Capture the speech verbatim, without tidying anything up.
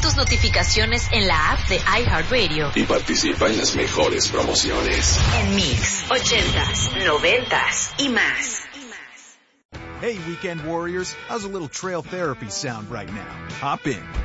tus notificaciones en la app de iHeartRadio. Y participa en las mejores promociones. En Mix, ochentas, noventas y más. Hey, Weekend Warriors, how's a little trail therapy sound right now? Hop in.